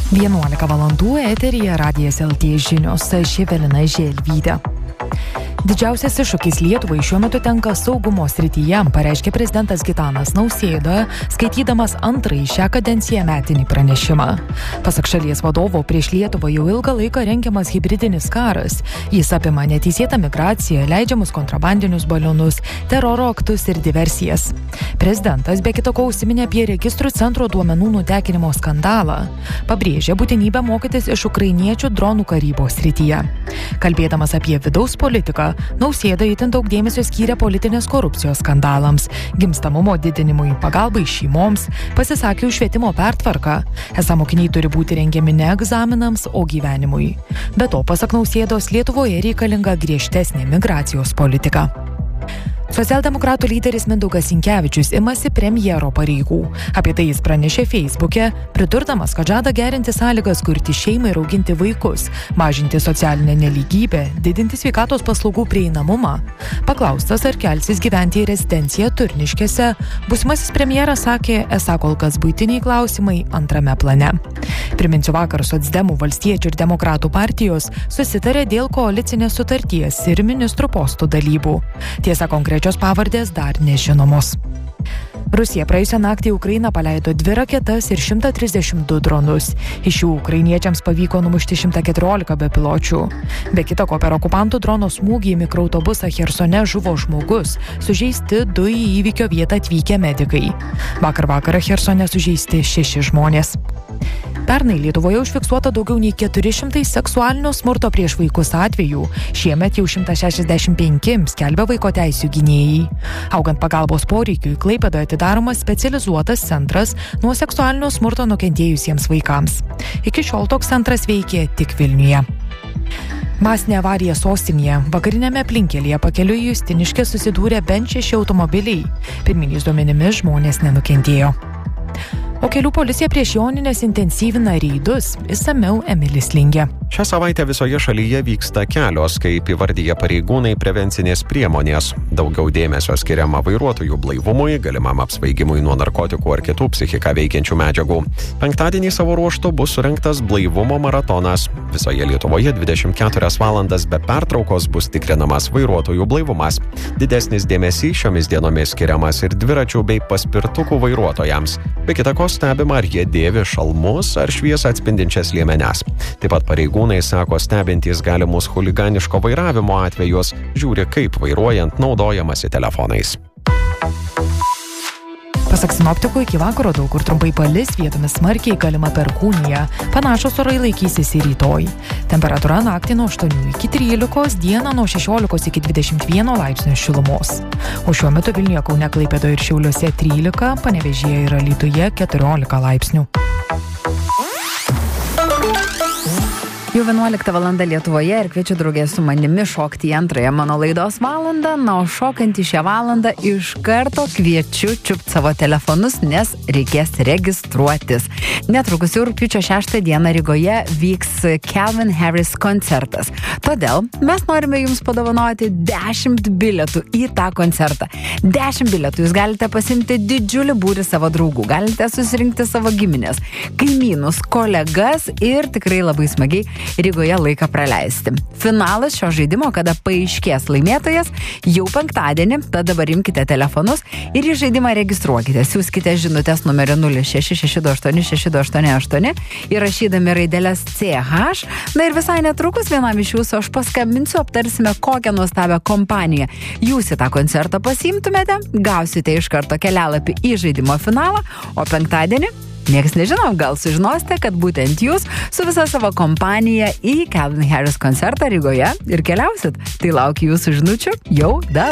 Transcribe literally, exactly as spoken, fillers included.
vienuolika valandų eteryje Radijas L T žinios, aš Evelina Želvytė. Didžiausias iššūkis Lietuvai šiuo metu tenka saugumo srityje, pareiškė prezidentas Gitanas Nausėda, skaitydamas antrąjį šią kadenciją metinį pranešimą. Pasak šalies vadovo, prieš Lietuvą jau ilgą laiką rengiamas hibridinis karas. Jis apima neteisėtą migraciją, leidžiamus kontrabandinius balionus, teroro aktus ir diversijas. Prezidentas be kita ko užsiminė apie registrų centro duomenų nutekinimo skandalą. Pabrėžė būtinybę mokytis iš ukrainiečių dronų karybos srityje. Kalbėdamas apie vidaus politiką, Nausėda itin daug dėmesio skyrė politinės korupcijos skandalams, gimstamumo didinimui, pagalbai šeimoms, pasisakė už švietimo pertvarką. Esą mokiniai turi būti rengiami ne egzaminams, o gyvenimui. Be to, pasak Nausėdos, Lietuvoje reikalinga griežtesnė migracijos politika. Socialdemokratų lyderis Mindaugas Sinkevičius imasi premjero pareigų. Apie tai jis pranešė Feisbuke, pridurdamas, kad žada gerinti sąlygas kurti šeimą ir auginti vaikus, mažinti socialinę nelygybę, didinti sveikatos paslaugų prieinamumą. Paklaustas, ar kelsis gyventi į rezidenciją Turniškėse, būsimasis premjeras sakė, esą kol kas buitiniai klausimai antrame plane. Priminsiu, vakar socdemų, valstiečių ir demokratų partijos susitarė dėl koalicinės sutarties ir ministrų postų dalybų. Tiesa, konkrečios pavardės dar nežinomos. Rusija praėjusią naktį į Ukrainą paleido dvi raketas ir šimtą trisdešimt du dronus. Iš jų ukrainiečiams pavyko numušti šimtą keturiolika bepiločių. Be kita ko, per okupantų drono smūgį į mikroautobusą Chersone žuvo žmogus, sužeisti du į įvykio vietą atvykę medikai. Vakar vakarą Chersone sužeisti šeši žmonės. Pernai Lietuvoje užfiksuota daugiau nei keturi šimtai seksualinio smurto prieš vaikus atvejų. Šiemet jau šimtas šešiasdešimt penki, skelbia vaiko teisių gynėjai. Augant pagalbos poreikiui, Klaipėdoje atidaromas specializuotas centras nuo seksualinio smurto nukentėjusiems vaikams. Iki šiol toks centras veikė tik Vilniuje. Masinė avarija sostinėje. Vakarinėme aplinkelėje pakeliui į Justiniškę susidūrė bent šeši automobiliai. Pirminiais duomenimis žmonės nenukentėjo. O kelių policija prieš Jonines intensyvina reidus, išsamiau Emilis Lingė. Šią savaitę visoje šalyje vyksta kelios, kaip įvardyja pareigūnai, prevencinės priemonės. Daugiau dėmesio skiriama vairuotojų blaivumui, galimam apsvaigimui nuo narkotikų ar kitų psichiką veikiančių medžiagų. Penktadienį savo ruožtu bus surengtas blaivumo maratonas. Visoje Lietuvoje dvidešimt keturias valandas be pertraukos bus tikrinamas vairuotojų blaivumas. Didesnis dėmesys šiomis dienomis skiriamas ir dviračių bei paspirtukų vairuotojams. Be kita ko stebima, ar jie dėvi šalmus ar šviesą atspindinčias liemenes. Taip pat pareigūnai sako, stebintys galimus chuliganiško vairavimo atvejus, žiūri, kaip vairuojant naudojamasi telefonais. Pasak sinoptikų, iki vakaro daug kur trumpai palis, vietomis smarkiai galima perkūnija. Panašus orai laikysis ir rytoj. Temperatūra naktį nuo aštuonių iki trylikos, dieną nuo šešiolikos iki dvidešimt vieno laipsnių šilumos. O šiuo metu Vilniuje, Kaune, Klaipėdoje ir Šiauliuose trylika, Panevėžyje ir Alytuje keturiolika laipsnių. Jau vienuolikta valanda Lietuvoje ir kviečiu draugė su manimi šokti į antrąją mano laidos valandą, na, o šokant į šią valandą iš karto kviečiu čiupt savo telefonus, nes reikės registruotis. Netrukus jau rugpjūčio šeštą dieną Rygoje vyks Calvin Harris koncertas. Todėl mes norime jums padovanoti dešimt bilietų į tą koncertą. dešimt bilietų jūs galite pasimti didžiulį būrį savo draugų, galite susirinkti savo giminės, kaimynus, kolegas ir tikrai labai smagiai Rygoje laiką praleisti. Finalas šio žaidimo, kada paaiškės laimėtojas, jau penktadienį, tad dabar imkite telefonus ir į žaidimą registruokite. Siųskite žinutės numeriu nulis šeši šeši du aštuoni šeši du aštuoni aštuoni, įrašydami raideles C H. Na ir visai netrukus vienam iš jūsų aš paskambinsiu, aptarsime, kokią nuostabią kompaniją jūs į tą koncertą pasiimtumėte, gausite iš karto kelialapį į žaidimo finalą, o penktadienį niekas nežino, gal sužinosite, kad būtent jūs su visa savo kompanija į Calvin Harris koncertą Rygoje ir keliausit. Tai laukiu jūsų žinučių jau dabar.